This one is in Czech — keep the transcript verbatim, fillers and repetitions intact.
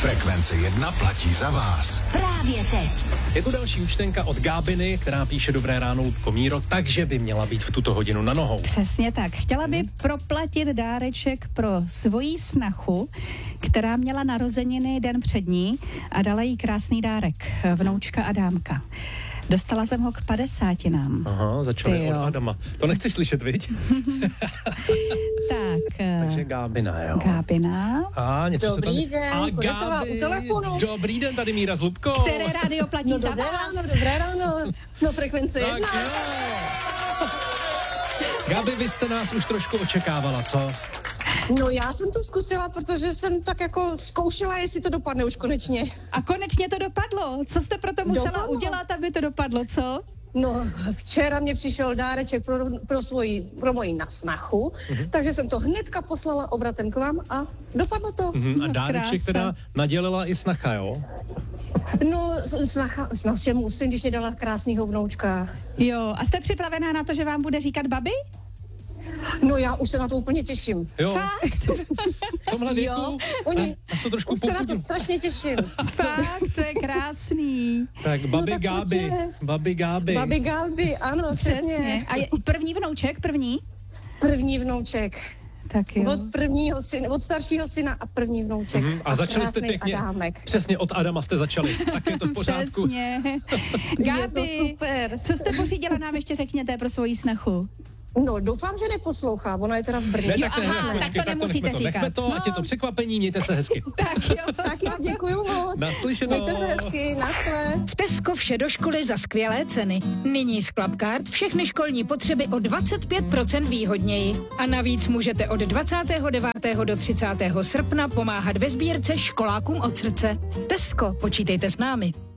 Frekvence jedna platí za vás. Právě teď. Je tu další účtenka od Gábiny, která píše: Dobré ráno, Ludko, Míro, takže by měla být v tuto hodinu na nohou. Přesně tak. Chtěla by proplatit dáreček pro svoji snachu, která měla narozeniny den před ní a dala jí krásný dárek, vnoučka Adámka. Dostala jsem ho k padesátinám. Aha, začali od Adama. To nechceš slyšet, viď? Tak. Takže Gábina, jo. Gábina. A něco Dobrý se tam... den, A Kodetová u telefonu. Dobrý den, tady Míra s Lubkou. Které rádio platí No za dobré vás? ráno, dobré ráno. No frekvence Tak jedna. jo. Gabi, vy jste nás už trošku očekávala, co? No já jsem to zkusila, protože jsem tak jako zkoušela, jestli to dopadne už konečně. A konečně to dopadlo. Co jste proto musela Dopadlo. udělat, aby to dopadlo, co? No, včera mě přišel dáreček pro, pro, svoji, pro moji nasnachu, mm-hmm. takže jsem to hnedka poslala obratem k vám a dopadlo to. Mhm, a No, dáreček krása. teda nadělila i snacha, jo? No, snacha, snacha musím, když mě dala krásnýho vnoučka. Jo, a jste připravená na to, že vám bude říkat babi? No já už se na to úplně těším. Jo, Fakt? v tomhle věku. Jo, oni, Až to trošku už se na to popudím. strašně těším. Fakt, to je krásný. Tak babi tak Gáby, určitě. babi Gáby. Babi Gáby, ano, přesně. Přesně. A je, první vnouček, první? První vnouček. Tak jo. Od prvního syna, od staršího syna a první vnouček. Mhm, a začali jste krásnej pěkně. Adámek. Přesně od Adama jste začali. Tak je to v pořádku. Přesně. Je to Gabi, super. co jste pořídila, nám ještě řekněte pro svoji snachu. No, doufám, že neposlouchá, ona je teda v Brně. Ne, Jo, tak, to je- aha, počkej, tak to nemusíte nechme to, říkat. Nechme to, No. ať je to překvapení, mějte se hezky. Tak jo. Tak já děkuju moc. Naslyšenou. Mějte se hezky, naschle. V Tesco vše do školy za skvělé ceny. Nyní z Clubcard všechny školní potřeby o dvacet pět procent výhodněji. A navíc můžete od dvacátého devátého do třicátého srpna pomáhat ve sbírce školákům od srdce. Tesco, počítejte s námi.